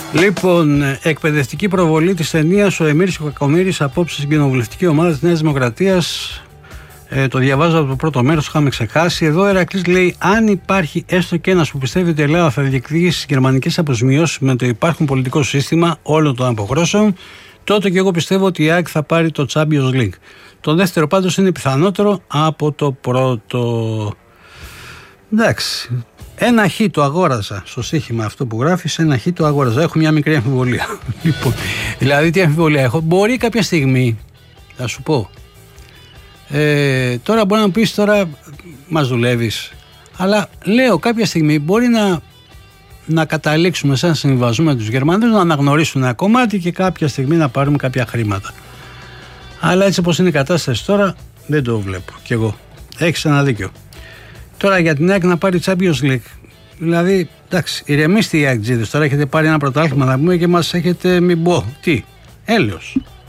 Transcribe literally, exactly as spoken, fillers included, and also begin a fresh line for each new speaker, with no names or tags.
Λοιπόν, εκπαιδευτική προβολή της ταινίας «Ο Εμμύρης και ο Κακομοίρης» απόψε στην κοινοβουλευτική ομάδα της Νέας Δημοκρατίας. Ε, το διαβάζω από το πρώτο μέρος, το είχαμε ξεχάσει. Εδώ ο Ηρακλής λέει: αν υπάρχει έστω και ένας που πιστεύει ότι η Ελλάδα θα διεκδικήσει τις γερμανικές αποσμιώσεις με το υπάρχον πολιτικό σύστημα όλων των αποχρώσεων, τότε και εγώ πιστεύω ότι η ΑΕΚ θα πάρει το Champions League. Το δεύτερο πάντως είναι πιθανότερο από το πρώτο. Εντάξει. Ένα χ το αγόραζα στο στοίχημα αυτό που γράφεις, ένα χ το αγόραζα. Έχω μια μικρή αμφιβολία. Λοιπόν, δηλαδή, τι αμφιβολία έχω? Μπορεί κάποια στιγμή, θα σου πω. Ε, τώρα μπορεί να μου πεις, τώρα μας δουλεύεις. Αλλά λέω, κάποια στιγμή μπορεί να, να καταλήξουμε σε ένα συμβιβασμό με τους Γερμανούς, να αναγνωρίσουν ένα κομμάτι και κάποια στιγμή να πάρουμε κάποια χρήματα. Αλλά έτσι όπως είναι η κατάσταση τώρα, δεν το βλέπω κι εγώ. Έχεις ένα δίκιο. Τώρα για την ΑΕΚ να πάρει Champions League. Δηλαδή, εντάξει, ηρεμήστε οι ΑΕΚτζίδες. Τώρα έχετε πάρει ένα πρωτάθλημα να πούμε και μας έχετε, μην πω, τι, έλεος.